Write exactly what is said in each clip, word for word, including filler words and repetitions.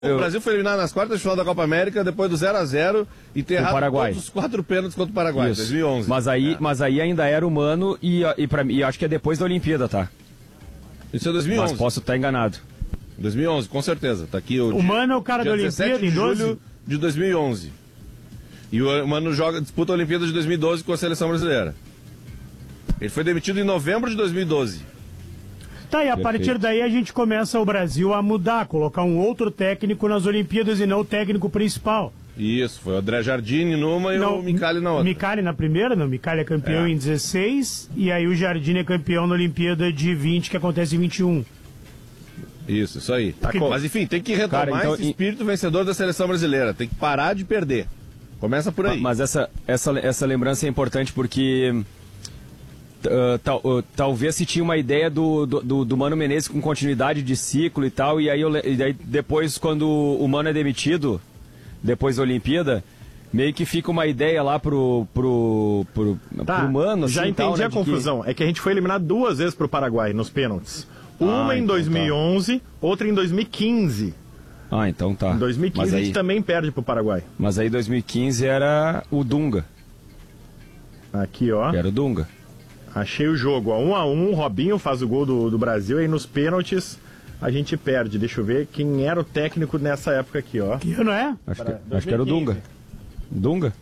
O Brasil foi eliminado nas quartas de final da Copa América depois do zero a zero e ter errado todos os quatro pênaltis contra o Paraguai, em dois mil e onze. Mas aí, é. mas aí ainda era humano e, e, pra, e acho que é depois da Olimpíada, tá? Isso é dois mil e onze. Mas posso estar enganado. dois mil e onze, com certeza. Tá aqui o. O Mano é o cara da Olimpíada em doze? julho de dois mil e onze. E o Mano joga, disputa a Olimpíada de dois mil e doze com a seleção brasileira. Ele foi demitido em novembro de dois mil e doze. Tá, e a Perfeito. partir daí a gente começa o Brasil a mudar, colocar um outro técnico nas Olimpíadas e não o técnico principal. Isso, foi o André Jardine numa e não, o Micali na outra. O Micali na primeira, não, o Micali é campeão é. em dezesseis e aí o Jardine é campeão na Olimpíada de vinte, que acontece em vinte e um. Isso, isso aí. Tá, mas enfim, tem que retomar Cara, então, esse espírito vencedor da seleção brasileira, tem que parar de perder. Começa por aí. Mas essa, essa, essa lembrança é importante porque... Uh, tal, uh, talvez se tinha uma ideia do, do, do Mano Menezes com continuidade de ciclo e tal, e aí, eu, e aí depois quando o Mano é demitido, depois da Olimpíada, meio que fica uma ideia lá pro, pro, pro, tá, pro Mano. Já assim, entendi tal, né, a confusão, que... é que a gente foi eliminado duas vezes pro Paraguai nos pênaltis. Uma ah, em então dois mil e onze, tá. outra em dois mil e quinze. Ah, então tá. Em dois mil e quinze aí... a gente também perde pro Paraguai. Mas aí dois mil e quinze era o Dunga. Aqui, ó. Era o Dunga. Achei o jogo, ó, um a um, o Robinho faz o gol do, do Brasil, aí nos pênaltis a gente perde. Deixa eu ver quem era o técnico nessa época aqui, ó. Que não é? Acho que, acho que era o Dunga. Dunga?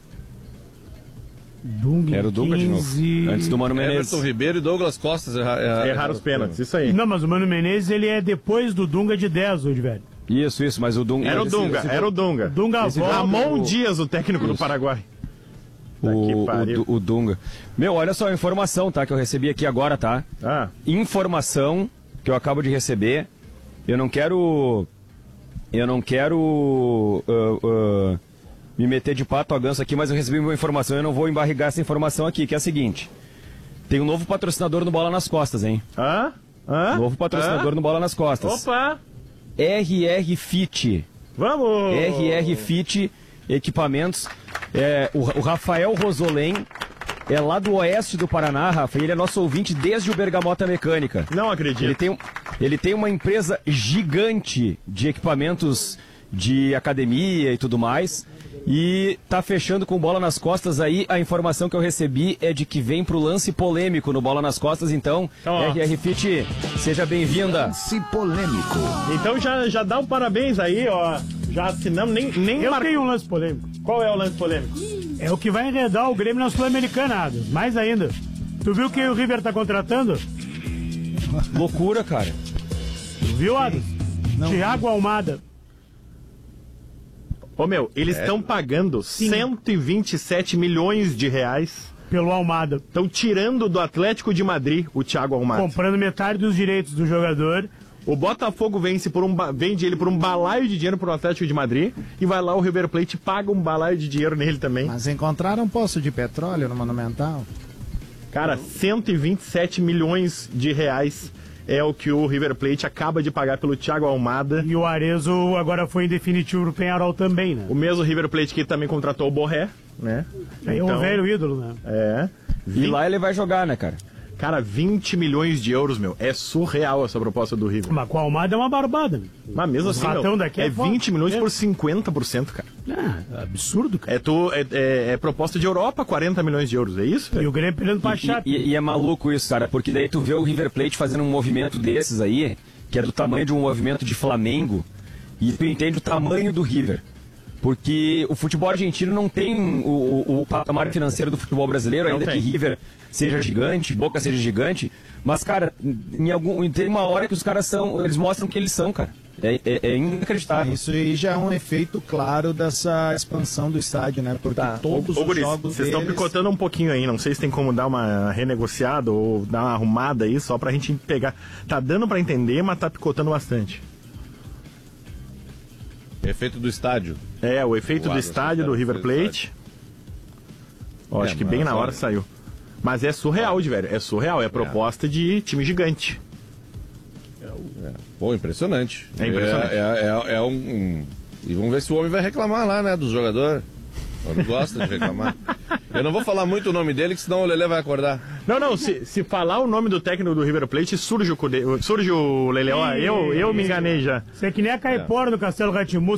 Dunga era o Dunga quinze... de novo. Antes do Mano Menezes. Everton Ribeiro e Douglas Costas erra, erra, erraram os pênaltis, isso aí. Não, mas o Mano Menezes ele é depois do Dunga de dez hoje, velho. Isso, isso, mas o Dunga... Era o Dunga, esse, esse... era o Dunga. Dunga Ramon o... Dias, o técnico isso. do Paraguai. O, o, o Dunga. Meu, olha só a informação, tá? Que eu recebi aqui agora, tá? Ah. Informação que eu acabo de receber. Eu não quero... Eu não quero... Uh, uh, me meter de pato a ganso aqui, mas eu recebi uma informação. Eu não vou embarrigar essa informação aqui, que é a seguinte. Tem um novo patrocinador no Bola nas Costas, hein? Hã? Hã? Novo patrocinador Hã? no Bola nas Costas. Opa! R R Fit. Vamos! R R Fit Equipamentos. É, o, o Rafael Rosolém é lá do oeste do Paraná, Rafa, e ele é nosso ouvinte desde o Bergamota Mecânica. Não acredito. Ele tem, ele tem uma empresa gigante de equipamentos de academia e tudo mais, e tá fechando com Bola nas Costas aí. A informação que eu recebi é de que vem pro lance polêmico no Bola nas Costas, então, então R R Fit, seja bem-vinda. Lance polêmico. Então já, já dá um parabéns aí, ó. Já assinamos, nem, nem Eu mar... tenho um lance polêmico. Qual é o lance polêmico? É o que vai enredar o Grêmio na Sul-Americana, mais ainda. Tu viu quem o River tá contratando? Loucura, cara. Tu viu, Adams? Thiago Almada. Ô meu, eles estão é. pagando Sim. cento e vinte e sete milhões de reais pelo Almada. Estão tirando do Atlético de Madrid o Thiago Almada. Comprando metade dos direitos do jogador. O Botafogo vence por um, vende ele por um balaio de dinheiro para o Atlético de Madrid e vai lá o River Plate e paga um balaio de dinheiro nele também. Mas encontraram um poço de petróleo no Monumental? Cara, cento e vinte e sete milhões de reais é o que o River Plate acaba de pagar pelo Thiago Almada. E o Arezzo agora foi em definitivo pro Peñarol também, né? O mesmo River Plate que também contratou o Borré, né? É então, o velho ídolo, né? É. vinte... E lá ele vai jogar, né, cara? Cara, vinte milhões de euros, meu. É surreal essa proposta do River. Mas com a Almada é uma barbada. Mas mesmo assim, meu, daqui é, é vinte milhões por cinquenta por cento, cara. É, absurdo, cara. É, tu, é, é, é proposta de Europa, quarenta milhões de euros, é isso? E o Grêmio perdendo pra chapa. E, e, e é maluco isso, cara, porque daí tu vê o River Plate fazendo um movimento desses aí, que é do tamanho de um movimento de Flamengo, e tu entende o tamanho do River. Porque o futebol argentino não tem o, o, o patamar financeiro do futebol brasileiro, ainda que River seja gigante, Boca seja gigante. Mas, cara, em algum, tem uma hora que os caras são, eles mostram que eles são, cara. É, é, é inacreditável. Isso aí já é um efeito claro dessa expansão do estádio, né? Porque tá. todos ô, ô, os Guris, jogos vocês estão deles... picotando um pouquinho aí, não sei se tem como dar uma renegociada ou dar uma arrumada aí, só pra gente pegar. Tá dando pra entender, mas tá picotando bastante. Efeito do estádio. É, o efeito o do estádio do River Plate. Ó, é, acho que bem na hora saiu. Mas é surreal, de velho. É surreal. É a proposta é. de time gigante. É, é. Pô, impressionante. É impressionante. É, é, é, é um, um... E vamos ver se o homem vai reclamar lá, né, dos jogadores. Ele gosta de reclamar. Eu não vou falar muito o nome dele, que senão o Lelê vai acordar. Não, não, se, se falar o nome do técnico do River Plate, surge o, Cude, surge o Lelê. Ó, eu, eu me enganei já. Você é que nem a Caipora do Castelo Rá-Tim-Bum.